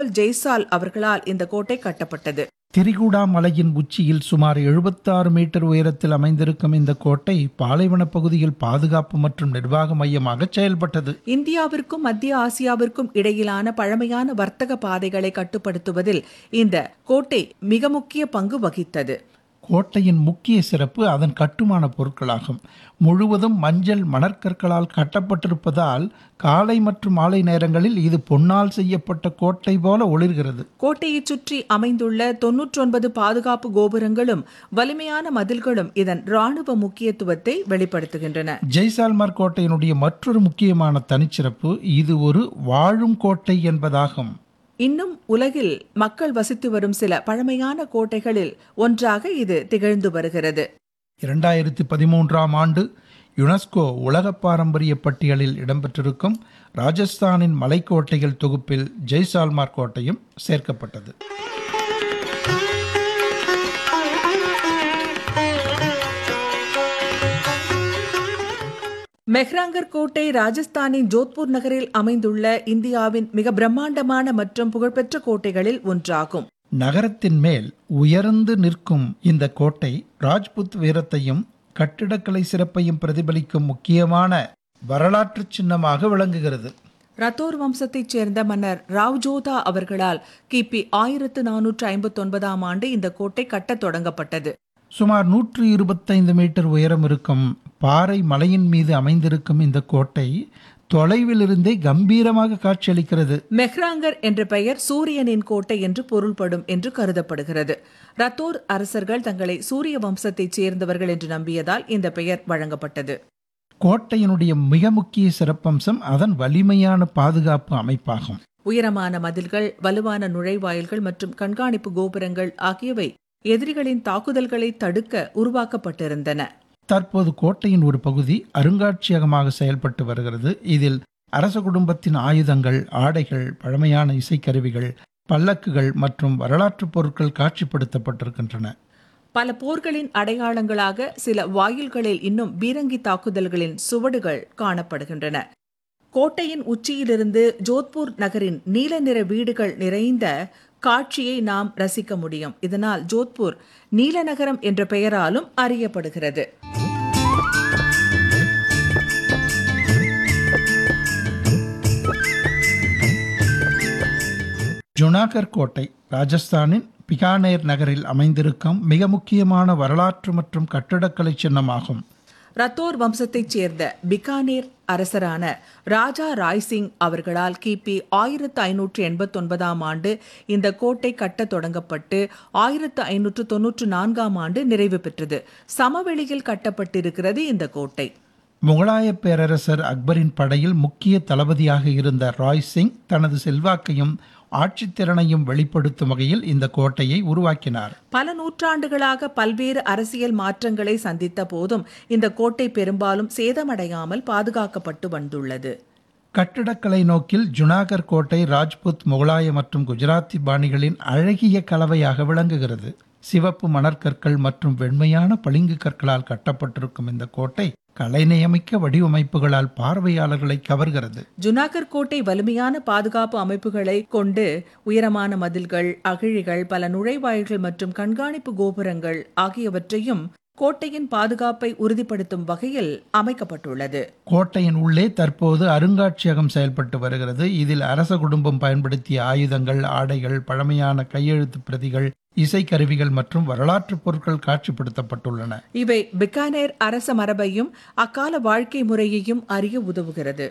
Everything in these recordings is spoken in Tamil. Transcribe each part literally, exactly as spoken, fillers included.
மார்ஷல் ஜெய்சால் அவர்களால் இந்த கோட்டை கட்டப்பட்டது. திரிகுடா மலையின் உச்சியில் சுமார் எழுபத்தாறு மீட்டர் உயரத்தில் அமைந்திருக்கும் இந்த கோட்டை பாலைவன பகுதியில் பாதுகாப்பு மற்றும் நிர்வாக மையமாக செயல்பட்டது. இந்தியாவிற்கும் மத்திய ஆசியாவிற்கும் இடையிலான பழமையான வர்த்தக பாதைகளை கட்டுப்படுத்துவதில் இந்த கோட்டை மிக முக்கிய பங்கு வகித்தது. கோட்டையின் முக்கிய சிறப்பு அதன் கட்டுமான பொருட்களாகும். முழுவதும் மஞ்சள் மணற்கற்களால் கட்டப்பட்டிருப்பதால் காலை மற்றும் மாலை நேரங்களில் இது பொன்னால் செய்யப்பட்ட கோட்டை போல ஒளிர்கிறது. கோட்டையை சுற்றி அமைந்துள்ள தொன்னூற்றி ஒன்பது பாதுகாப்பு கோபுரங்களும் வலிமையான மதில்களும் இதன் இராணுவ முக்கியத்துவத்தை வெளிப்படுத்துகின்றன. ஜெய்சால்மர் கோட்டையினுடைய மற்றொரு முக்கியமான தனிச்சிறப்பு இது ஒரு வாழும் கோட்டை என்பதாகும். இன்னும் உலகில் மக்கள் வசித்து வரும் சில பழமையான கோட்டைகளில் ஒன்றாக இது திகழ்ந்து வருகிறது. இரண்டாயிரத்தி பதிமூன்றாம் ஆண்டு யுனெஸ்கோ உலக பாரம்பரிய பட்டியலில் இடம்பெற்றிருக்கும் ராஜஸ்தானின் மலைக்கோட்டைகள் தொகுப்பில் ஜெய்சால்மர் கோட்டையும் சேர்க்கப்பட்டது. மெஹ்ராங்கர் கோட்டை ராஜஸ்தானின் ஜோத்பூர் நகரில் அமைந்துள்ள இந்தியாவின் மிக பிரம்மாண்டமான மற்றும் புகழ்பெற்ற கோட்டைகளில் ஒன்றாகும். நகரத்தின் மேல் உயர்ந்து நிற்கும் இந்த கோட்டை ராஜ்புத் வீரத்தையும் கட்டிடக்கலை சிறப்பையும் பிரதிபலிக்கும் முக்கியமான வரலாற்று சின்னமாக விளங்குகிறது. ரத்தோர் வம்சத்தைச் சேர்ந்த மன்னர் ராவ்ஜோதா அவர்களால் கிபி ஆயிரத்து நானூற்று ஐம்பத்தி ஒன்பதாம் ஆண்டு இந்த கோட்டை கட்டத் தொடங்கப்பட்டது. சுமார் நூற்று இருபத்தைந்து மீட்டர் உயரம் இருக்கும் பாறை மலையின் மீது அமைந்திருக்கும் இந்த கோட்டை தொலைவிலிருந்தே கம்பீரமாக காட்சியளிக்கிறது. மெஹ்ராங்கர் என்ற பெயர் சூரியனின் கோட்டை என்று பொருள்படும் என்று கருதப்படுகிறது. ரத்தோர் அரசர்கள் தங்களை சூரிய வம்சத்தைச் சேர்ந்தவர்கள் என்று நம்பியதால் இந்த பெயர் வழங்கப்பட்டது. கோட்டையினுடைய மிக முக்கிய சிறப்பம்சம் அதன் வலிமையான பாதுகாப்பு அமைப்பாகும். உயரமான மதில்கள், வலுவான நுழைவாயில்கள் மற்றும் கண்காணிப்பு கோபுரங்கள் ஆகியவை எதிரிகளின் தாக்குதல்களை தடுக்க உருவாக்கப்பட்டிருந்தன. தற்போது கோட்டையின் ஒரு பகுதி அருங்காட்சியகமாக செயல்பட்டு வருகிறது. இதில் அரச குடும்பத்தின் ஆயுதங்கள், ஆடைகள், பழமையான இசைக்கருவிகள், பல்லக்குகள் மற்றும் வரலாற்று பொருட்கள் காட்சிப்படுத்தப்பட்டிருக்கின்றன. பல போர்களின் அடையாளங்களாக சில வாயில்களில் இன்னும் பீரங்கி தாக்குதல்களின் சுவடுகள் காணப்படுகின்றன. கோட்டையின் உச்சியிலிருந்து ஜோத்பூர் நகரின் நீல நிற வீடுகள் நிறைந்த காட்சியை நாம் ரசிக்க முடியும். இதனால் ஜோத்பூர் நீல நகரம் என்ற பெயராலும் அறியப்படுகிறது. ஜுனாகர் கோட்டை ராஜஸ்தானின் பிகானேர் நகரில் அமைந்திருக்கும் மிக முக்கியமான வரலாற்று மற்றும் கட்டிடக்கலை சின்னமாகும். ரத்தோர் வம்சத்தைச் சேர்ந்த பிகானேர் அரசரான ராஜா ராய்சிங் அவர்களால் கிபி ஆயிரத்து ஐநூற்று எண்பத்தி ஒன்பதாம் ஆண்டு இந்த கோட்டை கட்டத் தொடங்கப்பட்டு ஆயிரத்து ஐநூற்று தொன்னூற்று நான்காம் ஆண்டு நிறைவு பெற்றது. சமவெளியில் கட்டப்பட்டிருக்கிறது இந்த கோட்டை. முகலாய பேரரசர் அக்பரின் படையில் முக்கிய தளபதியாக இருந்த ராய் சிங் தனது செல்வாக்கையும் ஆட்சித்திறனையும் வெளிப்படுத்தும் வகையில் இந்த கோட்டையை உருவாக்கினார். பல நூற்றாண்டுகளாக பல்வேறு அரசியல் மாற்றங்களை சந்தித்த போதும் இந்த கோட்டை பெரும்பாலும் சேதமடையாமல் பாதுகாக்கப்பட்டு வந்துள்ளது. கட்டிடக்கலை நோக்கில் ஜுனாகர் கோட்டை ராஜ்புத், முகலாய மற்றும் குஜராத்தி பாணிகளின் அழகிய கலவையாக விளங்குகிறது. சிவப்பு மணற்கற்கள் மற்றும் வெண்மையான பளிங்கு கற்களால் கட்டப்பட்டிருக்கும் இந்த கோட்டை கலைநயமிக்க வடிவமைப்புகளால் பார்வையாளர்களை கவர்கிறது. ஜுனாகர் கோட்டை வலிமையான பாதுகாப்பு அமைப்புகளை கொண்டு உயரமான மதில்கள், அகழிகள், பல நுழைவாயில்கள் மற்றும் கண்காணிப்பு கோபுரங்கள் ஆகியவற்றையும் கோட்டையின் பாதுகாப்பை உறுதிப்படுத்தும் வகையில் அமைக்கப்பட்டுள்ளது. கோட்டையின் உள்ளே தற்போது அருங்காட்சியகம் செயல்பட்டு வருகிறது. இதில் அரச குடும்பம் பயன்படுத்திய ஆயுதங்கள், ஆடைகள், பழமையான கையெழுத்து பிரதிகள், இசைக்கருவிகள் மற்றும் வரலாற்று பொருட்கள் காட்சிப்படுத்தப்பட்டுள்ளன. இவை பிகானேர் அரச மரபையும் அக்கால வாழ்க்கை முறையையும் அறிய உதவுகிறது.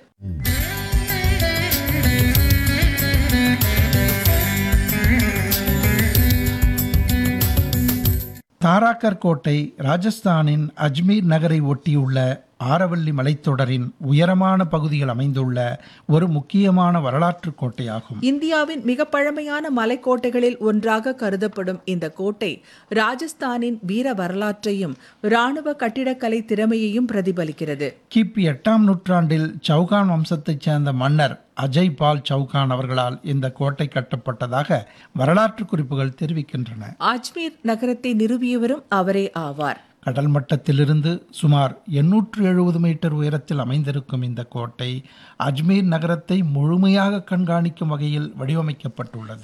தாராகர் கோட்டை ராஜஸ்தானின் அஜ்மீர் நகரை ஒட்டியுள்ள ஆரவல்லி மலைத்தொடரின் உயரமான பகுதியில் அமைந்துள்ள ஒரு முக்கியமான வரலாற்று கோட்டையாகும். இந்தியாவின் மிக பழமையான மலைக்கோட்டைகளில் ஒன்றாக கருதப்படும் இந்த கோட்டை ராஜஸ்தானின் வீர வரலாற்றையும் இராணுவ கட்டிடக்கலை திறமையையும் பிரதிபலிக்கிறது. கிபி எட்டாம் நூற்றாண்டில் சௌகான் வம்சத்தைச் சேர்ந்த மன்னர் அஜய் பால் சௌகான் அவர்களால் இந்த கோட்டை கட்டப்பட்டதாக வரலாற்று குறிப்புகள் தெரிவிக்கின்றன. அஜ்மீர் நகரத்தை நிறுவியவரும் அவரே ஆவார். கடல் மட்டத்திலிருந்து சுமார் எண்ணூற்று எழுபது மீட்டர் உயரத்தில் அமைந்திருக்கும் இந்த கோட்டை அஜ்மீர் நகரத்தை முழுமையாக கண்காணிக்கும் வகையில் வடிவமைக்கப்பட்டுள்ளது.